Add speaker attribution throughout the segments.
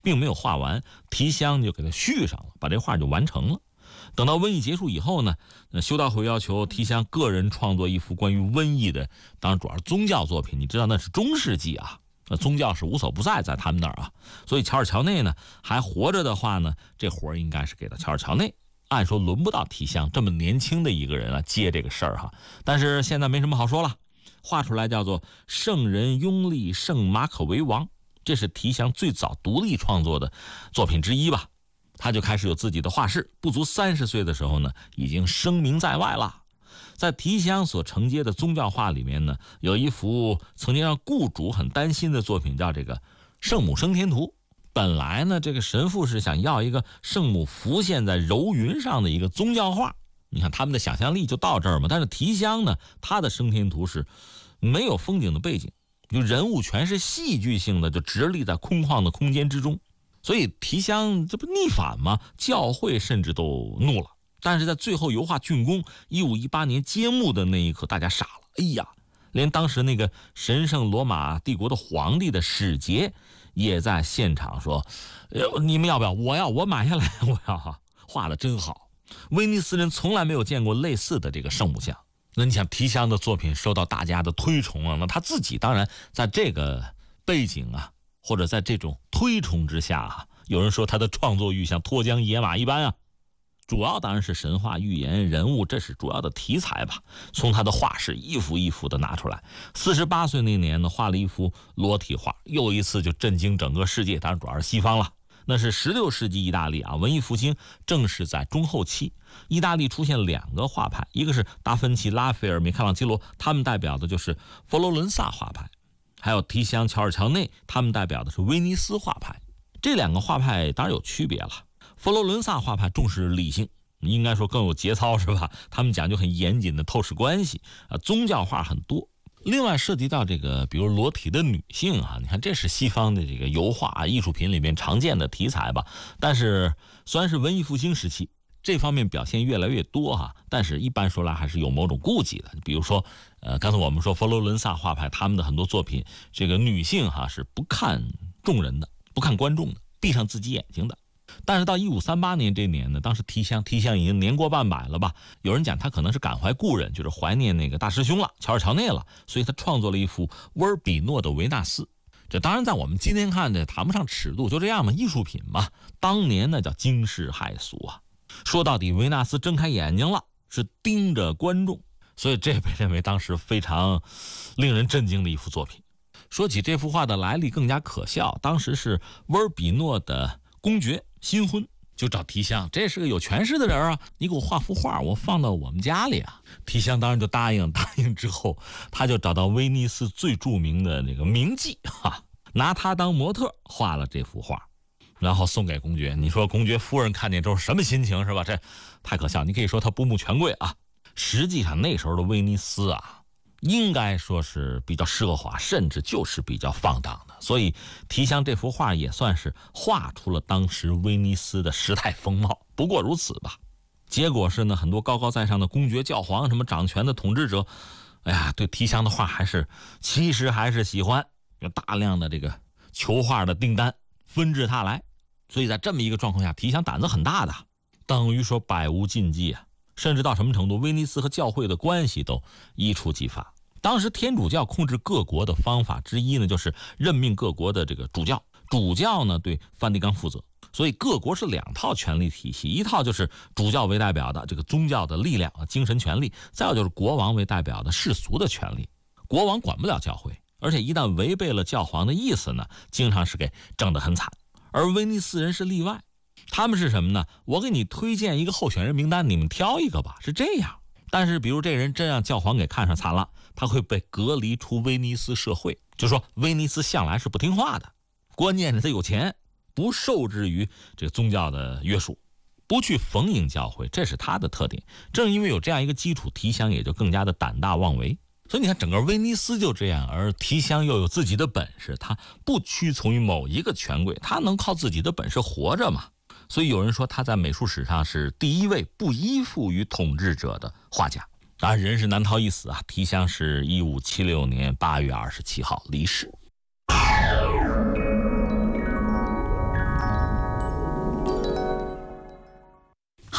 Speaker 1: 并没有画完，提香就给他续上了，把这画就完成了。等到瘟疫结束以后呢，修道会要求提香个人创作一幅关于瘟疫的，当然主要是宗教作品。你知道那是中世纪啊，宗教是无所不在他们那儿啊，所以乔尔乔内呢还活着的话呢，这活应该是给到乔尔乔内。按说轮不到提香这么年轻的一个人啊接这个事儿哈，但是现在没什么好说了，画出来叫做圣人拥立圣马可为王，这是提香最早独立创作的作品之一吧。他就开始有自己的画室，不足30岁的时候呢，已经声名在外了。在提香所承接的宗教画里面呢，有一幅曾经让雇主很担心的作品，叫这个圣母升天图。本来呢，这个神父是想要一个圣母浮现在柔云上的一个宗教画，你看他们的想象力就到这儿嘛。但是提香呢，他的升天图是没有风景的背景，就人物全是戏剧性的，就直立在空旷的空间之中。所以提香这不逆反吗？教会甚至都怒了。但是在最后油画竣工1518年揭幕的那一刻，大家傻了。哎呀，连当时那个神圣罗马帝国的皇帝的使节也在现场说，你们要不要？我买下来，我要，画的真好。威尼斯人从来没有见过类似的这个圣母像。那你想提香的作品受到大家的推崇啊，那他自己当然在这个背景啊，或者在这种推崇之下啊，有人说他的创作欲像脱缰野马一般啊。主要当然是神话寓言人物，这是主要的题材吧。从他的画室一幅一幅的拿出来。48岁那年呢，画了一幅裸体画，又一次就震惊整个世界，当然主要是西方了。那是16世纪意大利啊，文艺复兴正是在中后期，意大利出现2个画派，一个是达芬奇、拉斐尔、米开朗基罗，他们代表的就是佛罗伦萨画派，还有提香、乔尔乔内，他们代表的是威尼斯画派。这2个画派当然有区别了。佛罗伦萨画派重视理性，应该说更有节操是吧？他们讲究很严谨的透视关系啊，宗教画很多。另外涉及到这个比如裸体的女性啊，你看这是西方的这个油画艺术品里面常见的题材吧。但是虽然是文艺复兴时期，这方面表现越来越多哈，但是一般说来还是有某种顾忌的。比如说刚才我们说佛罗伦萨画派他们的很多作品，这个女性哈是不看众人的，不看观众的，闭上自己眼睛的。但是到1538年这年呢，当时提香已经年过半百了吧，有人讲他可能是感怀故人，就是怀念那个大师兄了，乔尔乔内了，所以他创作了一幅威尔比诺的维纳斯。这当然在我们今天看的谈不上尺度，就这样嘛，艺术品嘛。当年那叫惊世骇俗啊。说到底，维纳斯睁开眼睛了，是盯着观众，所以这被认为当时非常令人震惊的一幅作品。说起这幅画的来历更加可笑，当时是威尔比诺的公爵新婚，就找提香，这是个有权势的人啊，你给我画幅画，我放到我们家里啊。提香当然就答应之后，他就找到威尼斯最著名的那个名妓拿他当模特画了这幅画，然后送给公爵。你说公爵夫人看见之后什么心情是吧？这太可笑，你可以说他不慕权贵啊。实际上那时候的威尼斯啊，应该说是比较奢华，甚至就是比较放荡的，所以提香这幅画也算是画出了当时威尼斯的时态风貌，不过如此吧。结果是呢，很多高高在上的公爵、教皇，什么掌权的统治者，哎呀，对提香的画其实还是喜欢，有大量的这个求画的订单纷至沓来，所以在这么一个状况下，提香胆子很大的，等于说百无禁忌啊。甚至到什么程度，威尼斯和教会的关系都一触即发。当时天主教控制各国的方法之一呢，就是任命各国的这个主教，主教呢对梵蒂冈负责，所以各国是2套权力体系，一套就是主教为代表的这个宗教的力量、精神权力，再有就是国王为代表的世俗的权力。国王管不了教会，而且一旦违背了教皇的意思呢，经常是给整得很惨。而威尼斯人是例外，他们是什么呢？我给你推荐一个候选人名单，你们挑一个吧，是这样。但是比如这人真让教皇给看上惨了，他会被隔离出威尼斯社会，就说威尼斯向来是不听话的，关键是他有钱，不受制于这个宗教的约束，不去逢迎教会，这是他的特点。正因为有这样一个基础，提香也就更加的胆大妄为。所以你看整个威尼斯就这样，而提香又有自己的本事，他不屈从于某一个权贵，他能靠自己的本事活着嘛。所以有人说他在美术史上是第一位不依附于统治者的画家。当然人是难逃一死啊，提香是1576年8月27号离世。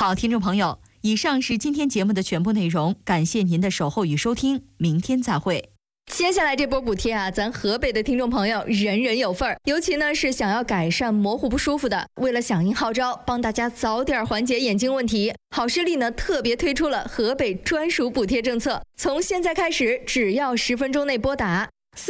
Speaker 2: 好，听众朋友，以上是今天节目的全部内容，感谢您的守候与收听，明天再会。
Speaker 3: 接下来这波补贴啊，咱河北的听众朋友人人有份儿。尤其呢是想要改善模糊不舒服的，为了响应号召，帮大家早点缓解眼睛问题，好视力呢特别推出了河北专属补贴政策。从现在开始，只要10分钟内拨打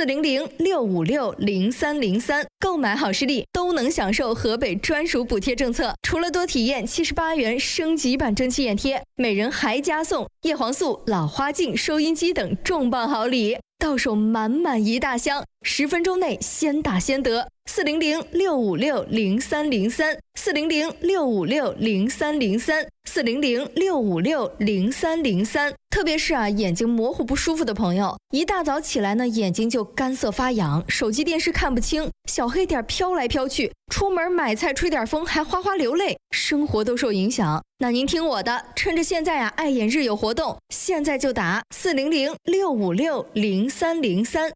Speaker 3: 400-656-0303购买好视力，都能享受河北专属补贴政策。除了多体验78元升级版蒸汽眼贴，每人还加送叶黄素、老花镜、收音机等重磅好礼，到手满满一大箱，10分钟内先打先得。400-656-0303 400-656-0303 400-656-0303。特别是眼睛模糊不舒服的朋友，一大早起来呢，眼睛就干涩发痒，手机电视看不清，小黑点飘来飘去，出门买菜吹点风还哗哗流泪，生活都受影响。那您听我的，趁着现在爱眼日有活动，现在就打400-656-0303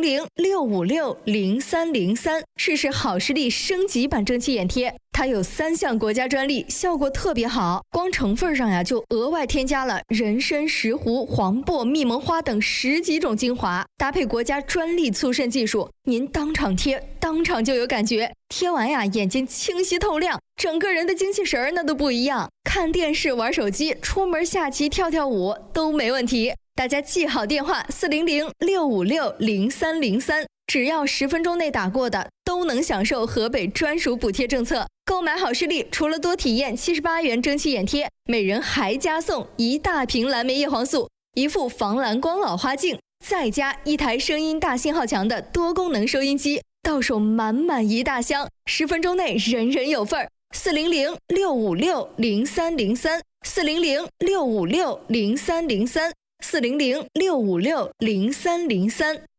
Speaker 3: 400-656-0303，试试好视力升级版蒸汽眼贴。它有3项国家专利，效果特别好。光成分上就额外添加了人参、石斛、黄柏、蜜蒙花等10几种精华，搭配国家专利促渗技术，您当场贴，当场就有感觉。贴完眼睛清晰透亮，整个人的精气神那都不一样。看电视、玩手机、出门下棋、跳跳舞都没问题。大家记好电话400-656-0303，只要10分钟内打过的，都能享受河北专属补贴政策。购买好视力，除了多体验78元蒸汽眼贴，每人还加送1大瓶蓝莓叶黄素、1副防蓝光老花镜，再加1台声音大信号强的多功能收音机，到手满满一大箱，10分钟内人人有份儿。400-656-0303 400-656-0303 400-656-0303。